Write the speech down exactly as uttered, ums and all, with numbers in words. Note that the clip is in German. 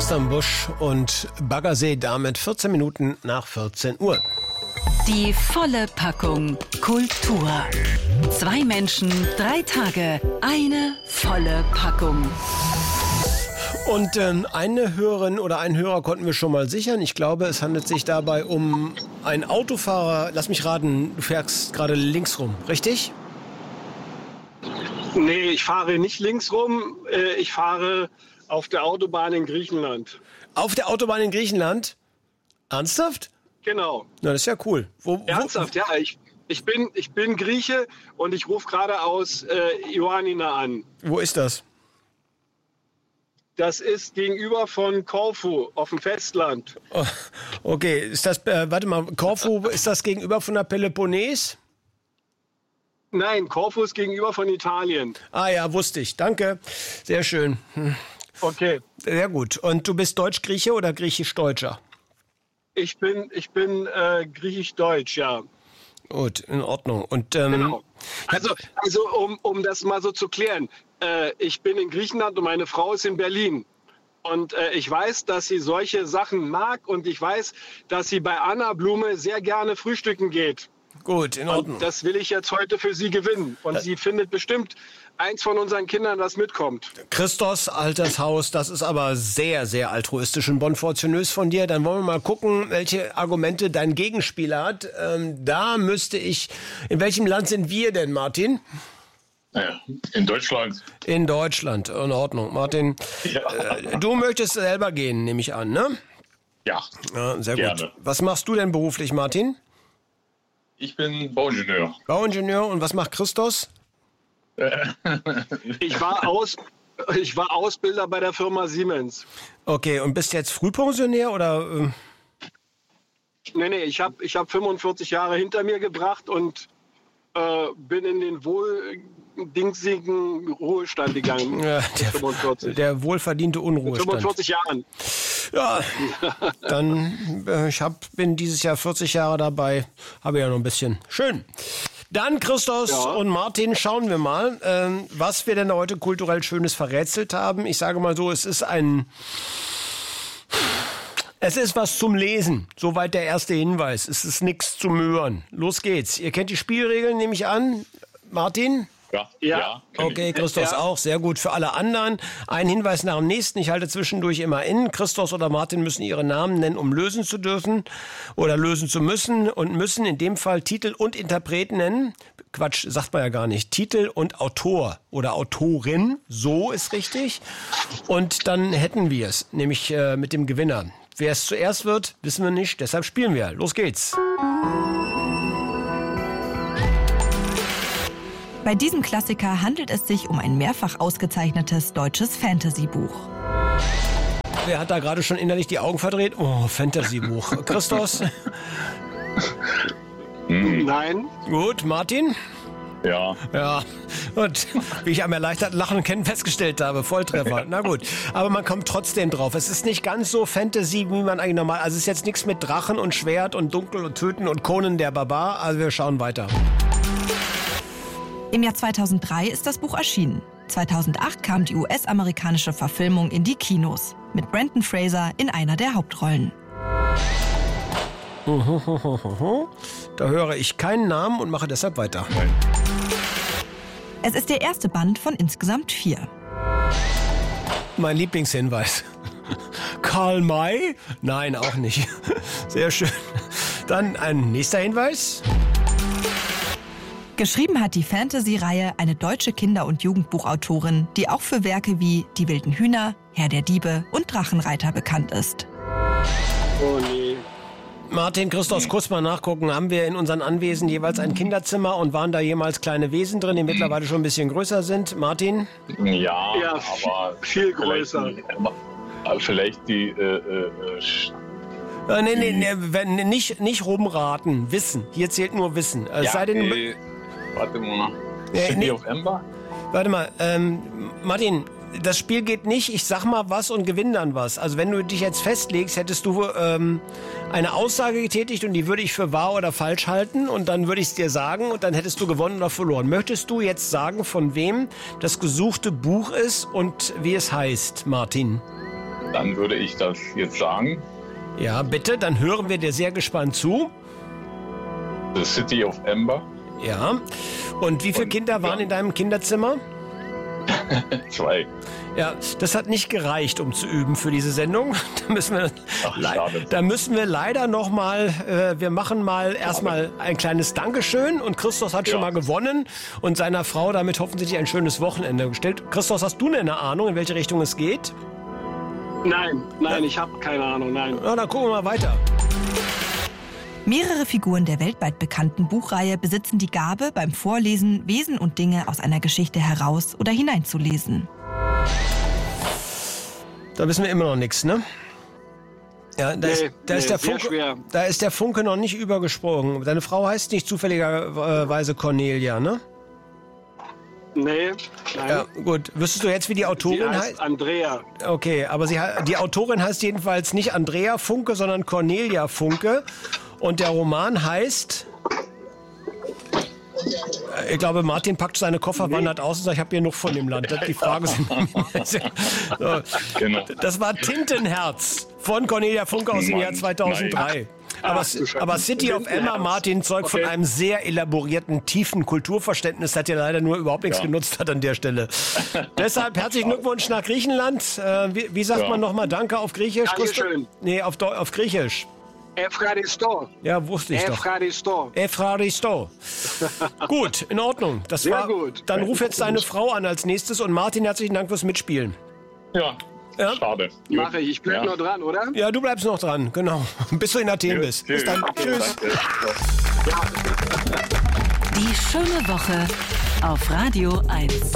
Tristan Busch und Baggersee, damit vierzehn Minuten nach vierzehn Uhr. Die volle Packung Kultur. Zwei Menschen, drei Tage, eine volle Packung. Und ähm, eine Hörerin oder einen Hörer konnten wir schon mal sichern. Ich glaube, es handelt sich dabei um einen Autofahrer. Lass mich raten, du fährst gerade links rum, richtig? Nee, ich fahre nicht links rum. Ich fahre auf der Autobahn in Griechenland. Auf der Autobahn in Griechenland? Ernsthaft? Genau. Na, das ist ja cool. Wo, wo, Ernsthaft, ja. Ich, ich, bin, ich bin Grieche und ich rufe gerade aus äh, Ioannina an. Wo ist das? Das ist gegenüber von Korfu auf dem Festland. Oh, okay, ist das, äh, warte mal, Korfu, ist das gegenüber von der Peloponnes? Nein, Korfu ist gegenüber von Italien. Ah ja, wusste ich. Danke. Sehr schön. Hm. Okay. Sehr gut. Und du bist Deutsch-Grieche oder Griechisch-Deutscher? Ich bin, ich bin äh, Griechisch-Deutsch, ja. Gut, in Ordnung. Und, ähm, genau. Also, also um, um das mal so zu klären. Äh, ich bin in Griechenland und meine Frau ist in Berlin. Und äh, ich weiß, dass sie solche Sachen mag und ich weiß, dass sie bei Anna Blume sehr gerne frühstücken geht. Gut, in Ordnung. Und das will ich jetzt heute für sie gewinnen. Und sie findet bestimmt eins von unseren Kindern, das mitkommt. Christos Altershaus, das ist aber sehr, sehr altruistisch und bonfortunös von dir. Dann wollen wir mal gucken, welche Argumente dein Gegenspieler hat. Ähm, da müsste ich... In welchem Land sind wir denn, Martin? Ja, in Deutschland. In Deutschland, in Ordnung. Martin, Ja. äh, du möchtest selber gehen, nehme ich an, ne? Ja, Ja, sehr gerne. gut. Was machst du denn beruflich, Martin? Ich bin Bauingenieur. Bauingenieur. Und was macht Christos? Ich war, aus, ich war Ausbilder bei der Firma Siemens. Okay, und bist jetzt Frühpensionär oder... Äh Nee, nee, ich habe ich hab fünfundvierzig Jahre hinter mir gebracht und äh, bin in den wohldingsigen Ruhestand gegangen. Ja, der, fünfundvierzig. der wohlverdiente Unruhestand. fünfundvierzig Jahren. Ja, dann äh, ich hab, bin dieses Jahr vierzig Jahre dabei, habe ja noch ein bisschen. Schön. Dann, Christos Ja. und Martin, schauen wir mal, ähm, was wir denn heute kulturell Schönes verrätselt haben. Ich sage mal so, es ist ein... Es ist was zum Lesen. Soweit der erste Hinweis. Es ist nichts zum Hören. Los geht's. Ihr kennt die Spielregeln, nehme ich an. Martin? Ja, Ja. ja. kenn ich. Okay, Christos Ja. auch. Sehr gut. Für alle anderen ein Hinweis nach dem nächsten. Ich halte zwischendurch immer in. Christos oder Martin müssen ihre Namen nennen, um lösen zu dürfen oder lösen zu müssen. Und müssen in dem Fall Titel und Interpret nennen. Quatsch, sagt man ja gar nicht. Titel und Autor oder Autorin. So ist richtig. Und dann hätten wir es, nämlich äh, mit dem Gewinner. Wer es zuerst wird, wissen wir nicht. Deshalb spielen wir. Los geht's. Bei diesem Klassiker handelt es sich um ein mehrfach ausgezeichnetes deutsches Fantasy-Buch. Wer hat da gerade schon innerlich die Augen verdreht? Oh, Fantasy-Buch. Christos? Nein. Gut, Martin? Ja, Ja, und wie ich am erleichterten Lachen und Kennen festgestellt habe, Volltreffer. Na gut, aber man kommt trotzdem drauf. Es ist nicht ganz so Fantasy, wie man eigentlich normal... Also es ist jetzt nichts mit Drachen und Schwert und Dunkel und Töten und Conan der Barbar. Also wir schauen weiter. Im Jahr zweitausenddrei ist das Buch erschienen. zweitausendacht kam die U S-amerikanische Verfilmung in die Kinos. Mit Brendan Fraser in einer der Hauptrollen. Da höre ich keinen Namen und mache deshalb weiter. Es ist der erste Band von insgesamt vier. Mein Lieblingshinweis. Karl May? Nein, auch nicht. Sehr schön. Dann ein nächster Hinweis. Geschrieben hat die Fantasy-Reihe eine deutsche Kinder- und Jugendbuchautorin, die auch für Werke wie Die wilden Hühner, Herr der Diebe und Drachenreiter bekannt ist. Oh nee. Martin, Christos, kurz mal nachgucken. Haben wir in unseren Anwesen jeweils ein Kinderzimmer und waren da jemals kleine Wesen drin, die mittlerweile schon ein bisschen größer sind? Martin? ja, Ja, aber viel vielleicht größer. die, aber vielleicht die äh, äh, Sch- Äh, nee, nee, nee, wenn, nicht, nicht rumraten. Wissen. Hier zählt nur Wissen. Es ja, sei denn, äh, warte mal. Äh, City nee. of Ember? warte mal, ähm, Martin, das Spiel geht nicht, ich sag mal was und gewinne dann was. Also wenn du dich jetzt festlegst, hättest du ähm, eine Aussage getätigt und die würde ich für wahr oder falsch halten und dann würde ich es dir sagen und dann hättest du gewonnen oder verloren. Möchtest du jetzt sagen, von wem das gesuchte Buch ist und wie es heißt, Martin? Dann würde ich das jetzt sagen. Ja, bitte, dann hören wir dir sehr gespannt zu. The City of Ember. Ja. Und wie viele Und, Kinder waren ja. in deinem Kinderzimmer? Zwei. Ja, das hat nicht gereicht, um zu üben für diese Sendung. Da müssen wir, Ach, lei- schade. da müssen wir leider noch mal, äh, wir machen mal erstmal ein kleines Dankeschön und Christos hat schon Ja. mal gewonnen und seiner Frau damit hoffentlich ein schönes Wochenende gestellt. Christos, hast du denn eine Ahnung, in welche Richtung es geht? Nein, nein, ich habe keine Ahnung, nein. Na, dann gucken wir mal weiter. Mehrere Figuren der weltweit bekannten Buchreihe besitzen die Gabe, beim Vorlesen Wesen und Dinge aus einer Geschichte heraus- oder hineinzulesen. Da wissen wir immer noch nichts, ne? Ja, da, Nee, ist, da, nee, ist der sehr Funke, schwer. da ist der Funke noch nicht übergesprungen. Deine Frau heißt nicht zufälligerweise Cornelia, ne? Nee, nein. Ja, gut. Wüsstest du jetzt, wie die Sie Autorin heißt heißt? Andrea. Okay, aber sie, ha- die Autorin heißt jedenfalls nicht Andrea Funke, sondern Cornelia Funke. Und der Roman heißt... Ich glaube, Martin packt seine Koffer, wandert aus und sagt, ich habe hier noch von dem Land. Das, die Frage ist... so. Genau. Das war Tintenherz von Cornelia Funke aus dem Mann, Jahr zweitausenddrei. Aber, Ach, du Scheiße. aber City of Emma, Martin, zeugt von Okay. einem sehr elaborierten, tiefen Kulturverständnis, das ja leider nur überhaupt nichts Ja. genutzt hat an der Stelle. Deshalb herzlichen Glückwunsch nach Griechenland. Äh, wie, wie sagt Ja. man nochmal Danke auf Griechisch? Dankeschön. Nee, auf, Deu- auf Griechisch. Efraristo. Ja, wusste ich doch. Efraristo. Efraristo. Gut, in Ordnung. Das Sehr war, gut. Dann ruf jetzt deine Frau an als nächstes und Martin, herzlichen Dank fürs Mitspielen. Ja, Ja. schade. Mache ich. Ich bleib ja. noch dran, oder? Ja, du bleibst noch dran, genau. Bis du in Athen bist. Bis dann. Tschüss. Danke. Die schöne Woche auf Radio eins.